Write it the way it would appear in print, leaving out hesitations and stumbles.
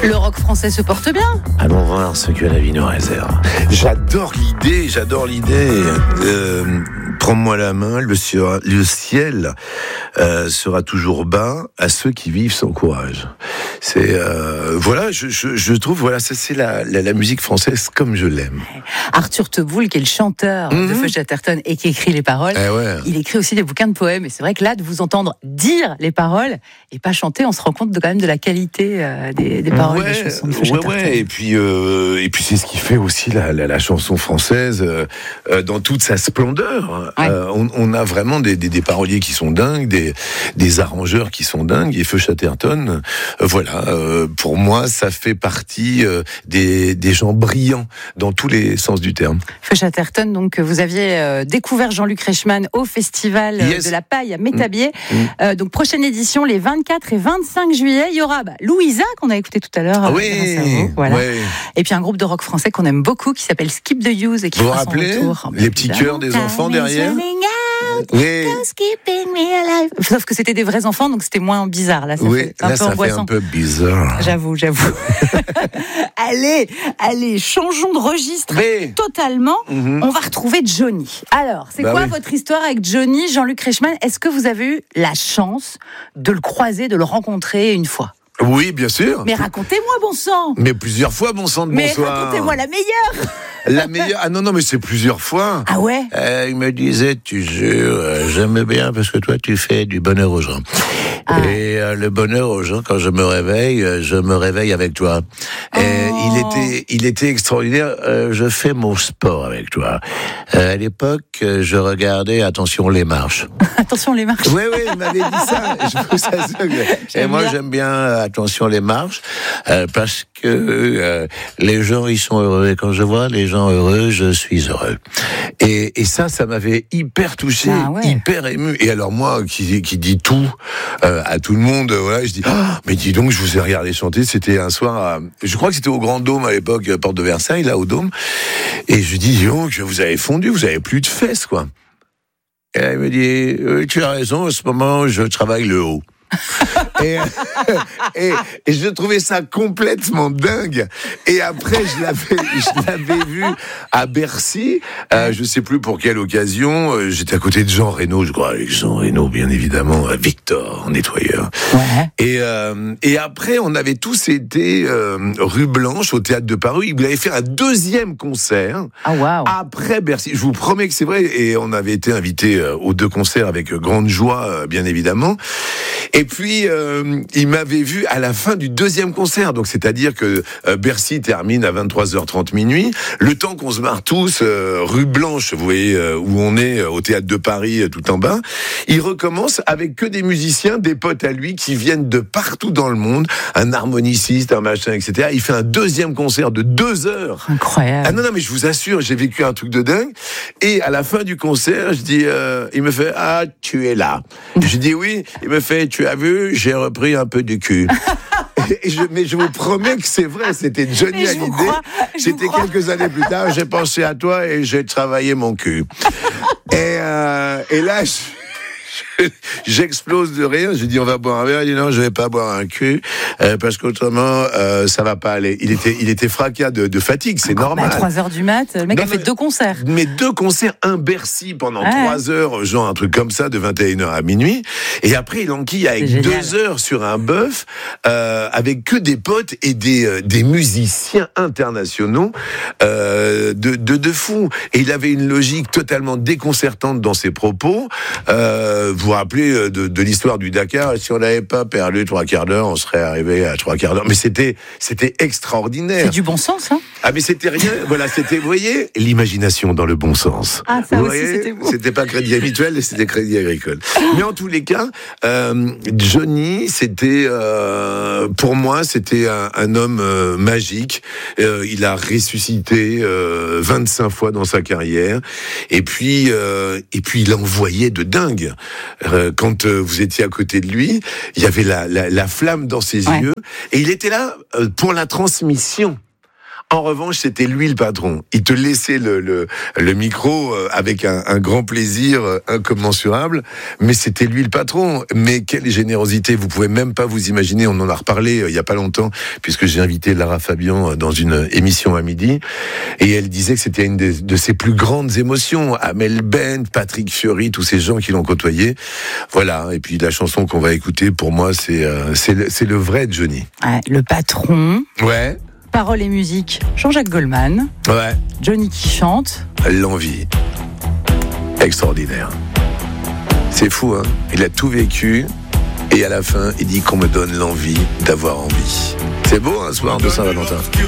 Le rock français se porte bien. Allons voir ce que la vie nous réserve. J'adore l'idée. Prends-moi la main, le ciel sera toujours bas à ceux qui vivent sans courage. C'est voilà, je trouve voilà, ça c'est la musique française comme je l'aime. Arthur Teboul, qui est le chanteur de Feu Chatterton et qui écrit les paroles, il écrit aussi des bouquins de poèmes. Et c'est vrai que là, de vous entendre dire les paroles et pas chanter, on se rend compte quand même de la qualité des paroles des chansons de Feu Chatterton. Et puis c'est ce qui fait aussi la chanson française dans toute sa splendeur. On a vraiment des paroliers qui sont dingues, des arrangeurs qui sont dingues. Et Feu Chatterton, pour moi, ça fait partie des gens brillants dans tous les sens du terme. Feu Chatterton, donc vous aviez découvert Jean-Luc Reichmann au festival de la Paille à Métabier. Donc prochaine édition les 24 et 25 juillet. Il y aura Louisa qu'on a écouté tout à l'heure. Et puis un groupe de rock français qu'on aime beaucoup qui s'appelle Skip the Use et qui vous fera son rappelez retour. Les petits chœurs des enfants derrière. Sauf que c'était des vrais enfants, donc c'était moins bizarre. Là, ça fait un peu bizarre. J'avoue. Allez, changeons de registre totalement. On va retrouver Johnny. Alors, c'est quoi votre histoire avec Johnny, Jean-Luc Reichmann? Est-ce que vous avez eu la chance de le croiser, de le rencontrer une fois? Oui, bien sûr. Mais racontez-moi, bon sang. Mais plusieurs fois, bon sang de bonsoir. Mais racontez-moi la meilleure. La meilleure. Ah non, mais c'est plusieurs fois. Ah ouais. Il me disait, tu jures, j'aime bien parce que toi, tu fais du bonheur aux gens. Et le bonheur aux gens, quand je me réveille avec toi. Et il était extraordinaire. Je fais mon sport avec toi. À l'époque, je regardais Attention les marches. Attention les marches. Oui, il m'avait dit ça. Et moi, j'aime bien Attention les marches parce que les gens, ils sont heureux. Et quand je vois les gens heureux, je suis heureux. Et ça m'avait hyper touché, hyper ému. Et alors moi, qui dit tout à tout le monde, je dis mais dis donc, je vous ai regardé chanter. C'était un soir, je crois que c'était au Grand Dôme à l'époque, porte de Versailles, là au Dôme. Et je dis donc, vous avez fondu, vous avez plus de fesses, quoi. Et là, il me dit, tu as raison, en ce moment, je travaille le haut. et je trouvais ça complètement dingue. Et après, je l'avais vu à Bercy. Je sais plus pour quelle occasion. J'étais à côté de Jean Reno, je crois, avec Jean Reno, bien évidemment, Victor, nettoyeur. Et après, on avait tous été rue Blanche, au Théâtre de Paris. Il avait fait un deuxième concert après Bercy. Je vous promets que c'est vrai. Et on avait été invités aux deux concerts avec grande joie, bien évidemment. Et puis, il m'avait vu à la fin du deuxième concert. Donc, c'est-à-dire que Bercy termine à 23h30 minuit. Le temps qu'on se marre tous, rue Blanche, vous voyez, où on est, au Théâtre de Paris, tout en bas. Il recommence avec que des musiciens, des potes à lui, qui viennent de partout dans le monde. Un harmoniciste, un machin, etc. Il fait un deuxième concert de 2 heures. Incroyable. Ah non, mais je vous assure, j'ai vécu un truc de dingue. Et à la fin du concert, je dis, il me fait, tu es là. Je dis oui. Il me fait, tu as vu, j'ai repris un peu du cul. Mais je vous promets que c'est vrai, c'était Johnny Hallyday. C'était quelques années plus tard, j'ai pensé à toi et j'ai travaillé mon cul. Et là, j'explose de rire. Je dis on va boire un verre. Il dit non, je vais pas boire un cul parce qu'autrement ça va pas aller. Il était fracas de fatigue, c'est normal. À 3h du mat, le mec a fait 2 concerts. Mais 2 concerts, un Bercy pendant 3 heures, genre un truc comme ça, de 21h à minuit. Et après il enquille avec 2 heures sur un bœuf avec que des potes et des musiciens internationaux de fou. Et il avait une logique totalement déconcertante dans ses propos. Vous vous rappelez de l'histoire du Dakar, si on n'avait pas perdu 3 quarts d'heure, on serait arrivé à 3 quarts d'heure. Mais c'était extraordinaire. C'est du bon sens, hein. Ah, mais c'était rien. Voilà, c'était, vous voyez, l'imagination dans le bon sens. Ah, ça vous aussi, voyez, c'était beau. C'était pas Crédit Mutuel, c'était Crédit Agricole. Mais en tous les cas, Johnny, c'était, pour moi, c'était un homme magique. Il a ressuscité 25 fois dans sa carrière. Et puis il envoyait de dingue. Quand vous étiez à côté de lui, il y avait la flamme dans ses yeux. Et il était là pour la transmission. En revanche, c'était lui le patron. Il te laissait le micro avec un grand plaisir incommensurable, mais c'était lui le patron. Mais quelle générosité, vous pouvez même pas vous imaginer. On en a reparlé il y a pas longtemps, puisque j'ai invité Lara Fabian dans une émission à midi, et elle disait que c'était une de ses plus grandes émotions. Amel Bent, Patrick Fiori, tous ces gens qui l'ont côtoyé. Voilà. Et puis la chanson qu'on va écouter, pour moi, c'est le vrai Johnny. Ouais, le patron. Ouais. Paroles et musique, Jean-Jacques Goldman. Ouais. Johnny qui chante. L'envie. Extraordinaire. C'est fou, hein. Il a tout vécu. Et à la fin, il dit qu'on me donne l'envie d'avoir envie. C'est beau, un soir de Saint-Valentin.